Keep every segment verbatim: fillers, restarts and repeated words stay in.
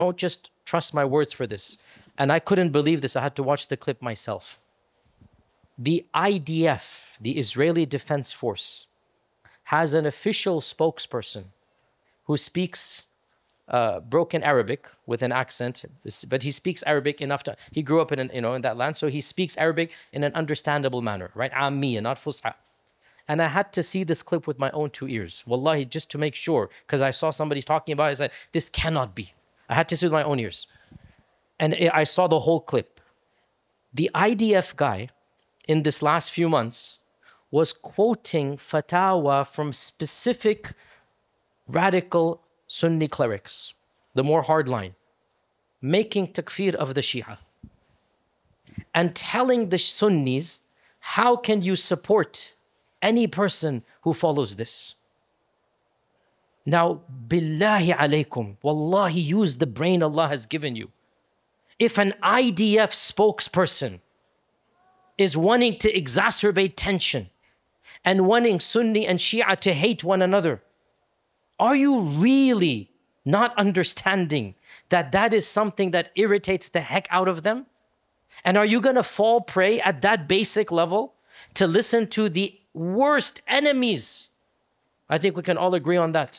Don't just trust my words for this. And I couldn't believe this. I had to watch the clip myself. The I D F, the Israeli Defense Force, has an official spokesperson who speaks uh, broken Arabic with an accent, but he speaks Arabic enough to, he grew up in, an, you know, in that land, so he speaks Arabic in an understandable manner, right? Ammiya, not Fusha. And I had to see this clip with my own two ears. Wallahi, just to make sure, because I saw somebody talking about it, I said, this cannot be. I had to see with my own ears. And I saw the whole clip. The I D F guy, in this last few months, was quoting fatwa from specific radical Sunni clerics, the more hardline, making takfir of the Shia, and telling the Sunnis, how can you support any person who follows this? Now, billahi alaykum, wallahi, use the brain Allah has given you. If an I D F spokesperson is wanting to exacerbate tension and wanting Sunni and Shia to hate one another, are you really not understanding that that is something that irritates the heck out of them? And are you going to fall prey at that basic level to listen to the worst enemies? I think we can all agree on that.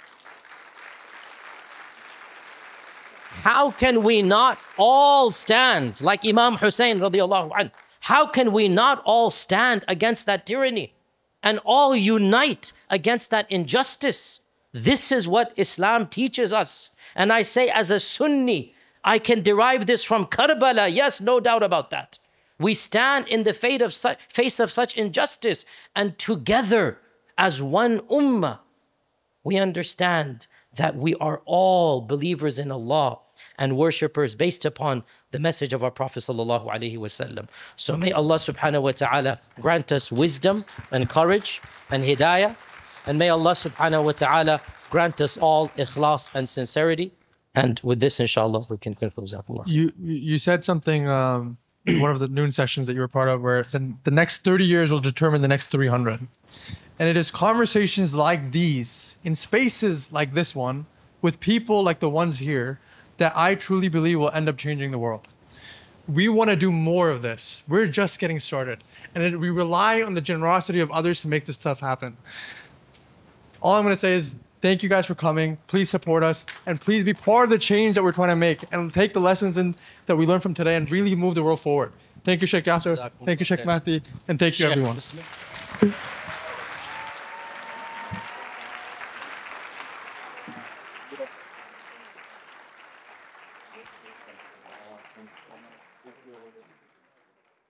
How can we not all stand like Imam Hussein radiallahu anhu? How can we not all stand against that tyranny and all unite against that injustice? This is what Islam teaches us. And I say, as a Sunni, I can derive this from Karbala. Yes, no doubt about that. We stand in the fate of such, face of such injustice, and together as one ummah, we understand that we are all believers in Allah and worshippers based upon the message of our Prophet sallallahu alaihi wasallam. So may Allah subhanahu wa ta'ala grant us wisdom and courage and hidayah. And may Allah subhanahu wa ta'ala grant us all ikhlas and sincerity. And with this, inshallah, we can conclude. You you said something um, in one of the noon sessions that you were part of, where the, the next thirty years will determine the next three hundred. And it is conversations like these, in spaces like this one, with people like the ones here, that I truly believe will end up changing the world. We want to do more of this. We're just getting started. And it, we rely on the generosity of others to make this stuff happen. All I'm going to say is thank you guys for coming. Please support us. And please be part of the change that we're trying to make. And take the lessons in, that we learned from today and really move the world forward. Thank you, Sheikh Yasser. Thank you, Sheikh Mahdi. And thank you, everyone.